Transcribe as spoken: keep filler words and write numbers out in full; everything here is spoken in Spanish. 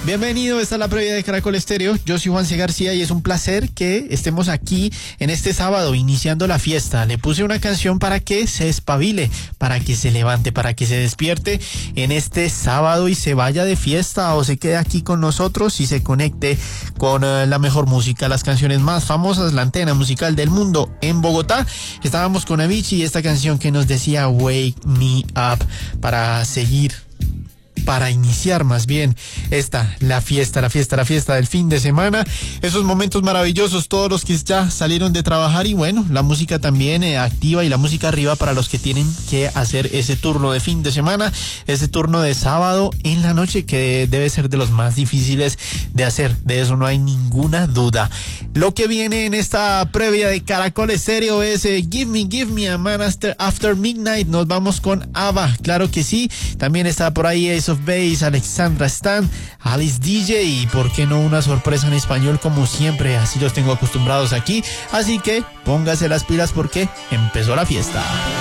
Bienvenido, esta es la previa de Caracol Estéreo. Yo soy Juan C. García y es un placer que estemos aquí en este sábado iniciando la fiesta. Le puse una canción para que se espabile, para que se levante, para que se despierte en este sábado y se vaya de fiesta o se quede aquí con nosotros y se conecte con uh, la mejor música, las canciones más famosas, la antena musical del mundo en Bogotá. Estábamos con Avicii y esta canción que nos decía Wake Me Up, para seguir, para iniciar más bien esta, la fiesta, la fiesta, la fiesta del fin de semana, esos momentos maravillosos, todos los que ya salieron de trabajar y bueno, la música también eh, activa y la música arriba para los que tienen que hacer ese turno de fin de semana, ese turno de sábado en la noche que debe ser de los más difíciles de hacer, de eso no hay ninguna duda. Lo que viene en esta previa de Caracol Estéreo es eh, Give Me, Give Me a Man After, After Midnight. Nos vamos con ABBA, claro que sí, también está por ahí Ace of Base, Alexandra Stan, Alice D J y por qué no una sorpresa en español como siempre, así los tengo acostumbrados aquí, así que póngase las pilas porque empezó la fiesta.